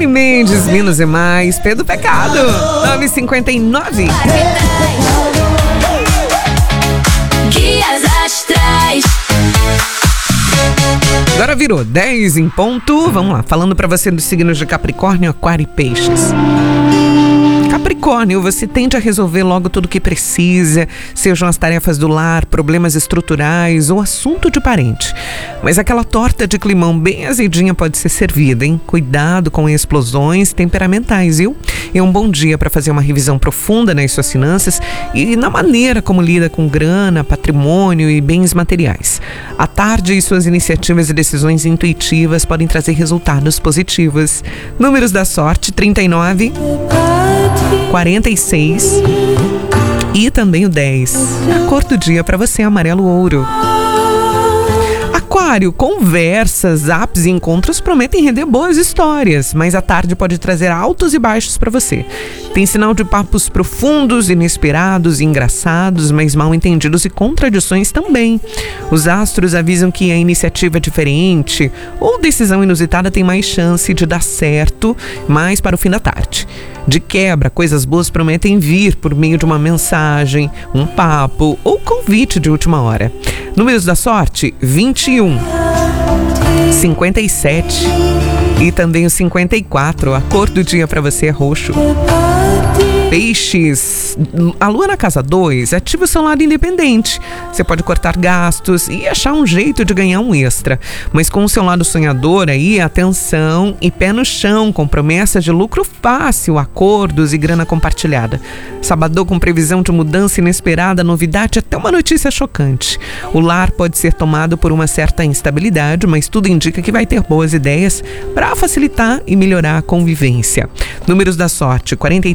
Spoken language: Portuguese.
Shawn Mendes, Menos e Mais, Pedro Pecado, 9h59. Guias Astrais. Agora virou 10 em ponto. Vamos lá, falando pra você dos signos de Capricórnio, Aquário e Peixes. Capricórnio, você tende a resolver logo tudo que precisa, sejam as tarefas do lar, problemas estruturais ou assunto de parente. Mas aquela torta de climão bem azedinha pode ser servida, hein? Cuidado com explosões temperamentais, viu? É um bom dia para fazer uma revisão profunda nas suas finanças e na maneira como lida com grana, patrimônio e bens materiais. À tarde, suas iniciativas e decisões intuitivas podem trazer resultados positivos. Números da sorte: 39, 46 e também o 10. A cor do dia para você é amarelo ouro. Aquário, conversas, apps e encontros prometem render boas histórias, mas a tarde pode trazer altos e baixos para você. Tem sinal de papos profundos, inesperados e engraçados, mas mal entendidos e contradições também. Os astros avisam que a iniciativa diferente ou decisão inusitada tem mais chance de dar certo, mais para o fim da tarde. De quebra, coisas boas prometem vir por meio de uma mensagem, um papo ou convite de última hora. Números da sorte: 21, 57 e também o 54. A cor do dia para você é roxo. Peixes, a lua na casa 2 ativa o seu lado independente. Você pode cortar gastos e achar um jeito de ganhar um extra. Mas com o seu lado sonhador aí, atenção e pé no chão, com promessas de lucro fácil, acordos e grana compartilhada. Sábado com previsão de mudança inesperada, novidade, até uma notícia chocante. O lar pode ser tomado por uma certa instabilidade, mas tudo indica que vai ter boas ideias para facilitar e melhorar a convivência. Números da sorte: 43,